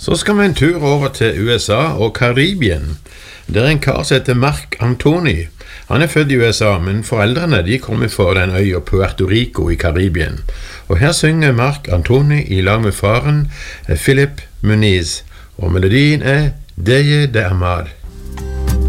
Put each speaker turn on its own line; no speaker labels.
Så skal vi en tur over til USA og Karibien. Det en kar som heter Marc Anthony. Han født i USA, men foreldrene de kommer fra den øya Puerto Rico i Karibien. Og her synger Marc Anthony i lag med faren Philip Muniz, og melodien Deye de Amar.